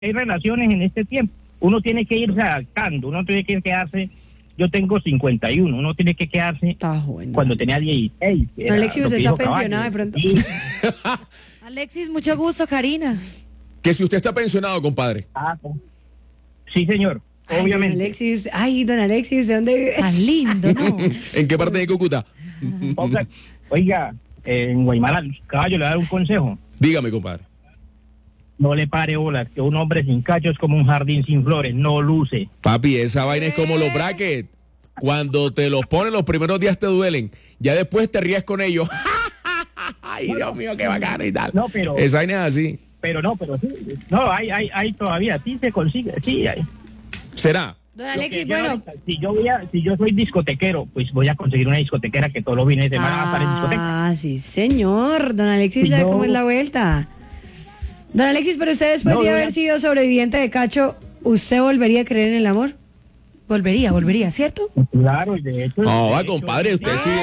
hay relaciones en este tiempo. Uno tiene que irse adaptando, uno tiene que quedarse. Yo tengo 51, uno tiene que quedarse cuando tenía 16. Alexis, usted está pensionado de pronto. Sí. Alexis, mucho gusto, Karina. Que si usted está pensionado, compadre. Sí, señor, obviamente. Don Alexis, ¿de dónde vive? Tan lindo, ¿no? ¿En qué parte de Cúcuta? Oiga, en Guaymala, caballo, le voy a dar un consejo. Dígame, compadre. No le pare bolas, que un hombre sin cacho es como un jardín sin flores, no luce. Papi, esa vaina es como los brackets. Cuando te los ponen los primeros días te duelen, ya después te ríes con ellos. Ay, Dios mío, qué bacano y tal. No, pero esa vaina es así. Pero sí. No, hay todavía, sí se consigue, sí hay. ¿Será? Don Alexis, bueno. Si yo soy discotequero, pues voy a conseguir una discotequera que todos los fines de semana va a estar en discoteca. Ah, sí, señor. Don Alexis sabe cómo es la vuelta. Don Alexis, pero usted después de haber sido sobreviviente de cacho, ¿usted volvería a creer en el amor? Volvería, ¿cierto? Claro, y de hecho... No, va, compadre, usted sí.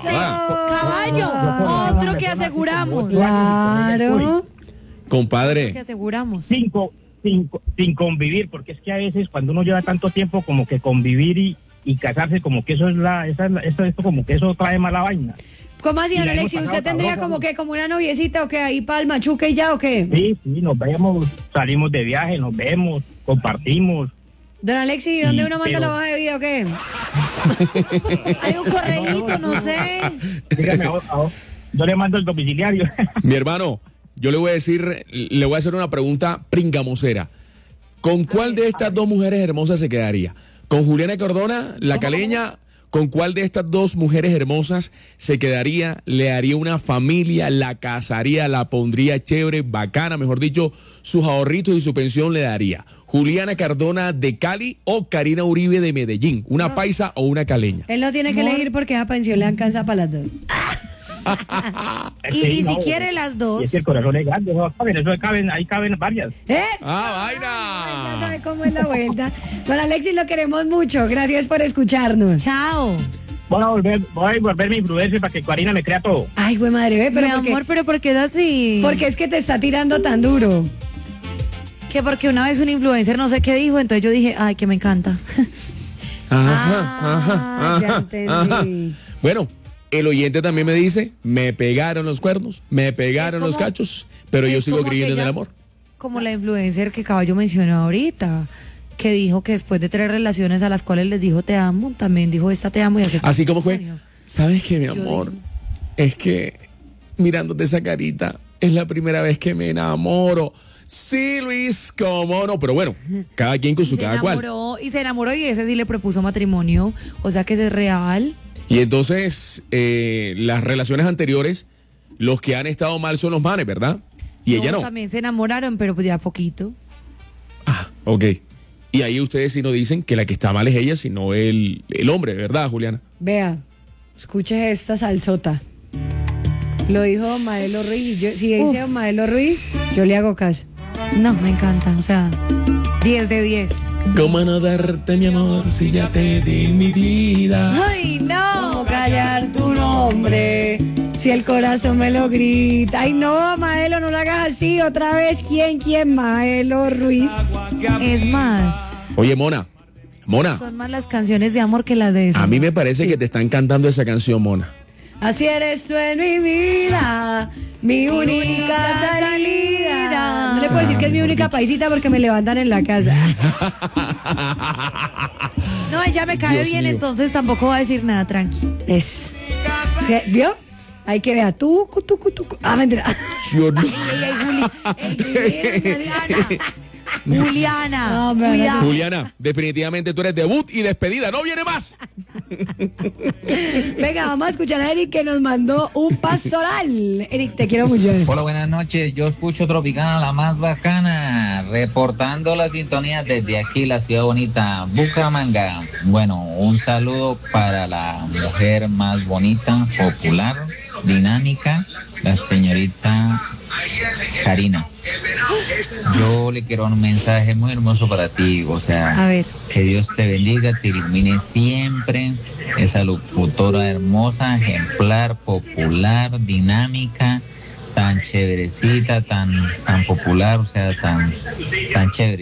Caballo, otro que aseguramos. Claro. Compadre. Que aseguramos. Sin convivir, porque es que a veces cuando uno lleva tanto tiempo como que convivir y casarse, como que eso esto como que eso trae mala vaina. ¿Cómo así, don Alexis? ¿Usted tendría como una noviecita o qué ahí para el Machuca y ya o qué? Sí, nos vemos, salimos de viaje, nos vemos, compartimos. Don Alexis, ¿dónde uno manda la hoja de vida o qué? Hay un correíto, no sé. Dígame, yo le mando el domiciliario. Mi hermano, yo le voy a hacer una pregunta pringamosera. ¿Con cuál de estas dos mujeres hermosas se quedaría? ¿Con Juliana Cardona, la caleña? ¿Con cuál de estas dos mujeres hermosas se quedaría? ¿Le haría una familia? ¿La casaría? ¿La pondría chévere, bacana? Mejor dicho, sus ahorritos y su pensión le daría. ¿Juliana Cardona de Cali o Karina Uribe de Medellín? ¿Una paisa o una caleña? Él no tiene que elegir porque esa pensión le alcanza para las dos. y si quiere las dos. Y es que el corazón es grande, ahí caben varias. ¡Vaina! Ya sabe cómo es la vuelta. Don Alexis, lo queremos mucho. Gracias por escucharnos. Chao. Voy a volver mi influencer para que Karina me crea todo. Ay, güey madre, pero mi amor, pero ¿por qué es así? Porque es que te está tirando tan duro. Que porque una vez un influencer no sé qué dijo, entonces yo dije, ay, que me encanta. Ya entendí. Bueno, el oyente también me dice, me pegaron los cuernos, me pegaron los cachos, pero yo sigo creyendo en el amor. Como la influencer que Caballo mencionó ahorita, que dijo que después de 3 relaciones a las cuales les dijo te amo, también dijo esta te amo y así como fue. ¿Sabes qué, mi amor? Es que mirándote esa carita es la primera vez que me enamoro. Sí, Luis, cómo no, pero bueno, cada quien con su cada cual. Se enamoró y ese sí le propuso matrimonio, o sea que es real. Y entonces, las relaciones anteriores, los que han estado mal son los manes, ¿verdad? Y ella no. También se enamoraron, pero pues ya poquito. Ah, ok. Y ahí ustedes sí nos dicen que la que está mal es ella, sino el hombre, ¿verdad, Juliana? Vea, escuche esta salsota. Lo dijo Maelo Ruiz. Si dice Maelo Ruiz, yo le hago caso. No, me encanta, o sea, 10 de 10. ¿Cómo no darte mi amor si ya te di mi vida? ¡Ay, no! ¿Cómo callar tu nombre si el corazón me lo grita? Ay, no, Maelo, no lo hagas así. Otra vez, ¿quién? Maelo Ruiz. Es más. Oye, Mona. Son más las canciones de amor que las de eso. A mí me parece que te están cantando esa canción, Mona. Así eres tú en mi vida, mi única salida. No le puedo decir que es mi única paisita porque me levantan en la casa. No, ella me cae bien, entonces tampoco va a decir nada, tranqui. ¿Vio? Hay que ver a tú. Ah, mentira. Yo no. Juliana, cuidado. Juliana, definitivamente tú eres debut y despedida, no viene más. Venga, vamos a escuchar a Eric que nos mandó un pastoral. Eric, te quiero mucho. Hola, buenas noches. Yo escucho Tropicana, la más bacana, reportando la sintonía desde aquí, la ciudad bonita, Bucaramanga. Bueno, un saludo para la mujer más bonita, popular, dinámica, la señorita Karina. Yo le quiero un mensaje muy hermoso para ti, o sea, a ver. Que Dios te bendiga, te ilumine siempre, esa locutora hermosa, ejemplar, popular, dinámica, tan chéverecita, tan popular, o sea, tan chévere.